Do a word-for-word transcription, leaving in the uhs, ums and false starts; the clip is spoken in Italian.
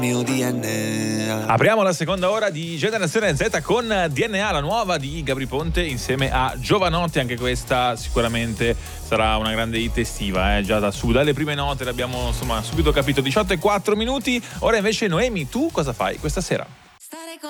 Mio D N A. Apriamo la seconda ora di Generazione Z con D N A, la nuova di Gabry Ponte insieme a Giovanotti. Anche questa sicuramente sarà una grande hit estiva, eh? Già da su, dalle prime note l'abbiamo insomma subito capito. Diciotto e quattro minuti. Ora invece Noemi, tu cosa fai questa sera?